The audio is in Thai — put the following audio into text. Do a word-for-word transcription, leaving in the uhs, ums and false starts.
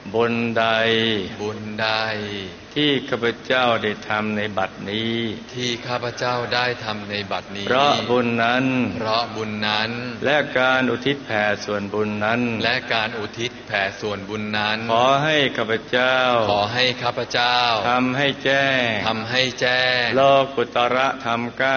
บุญใดบุญใดที่ข้าพเจ้าได้ทำในบัดนี้ที่ข้าพเจ้าได้ทำในบัดนี้เพราะบุญนั้นเพราะบุญนั้นและการอุทิศแผ่ส่วนบุญนั้นและการอุทิศแผ่ส่วนบุญนั้นขอให้ข้าพเจ้าขอให้ข้าพเจ้าทำให้แจ้งทำให้แจ้งโลกุตระธรรมเก้า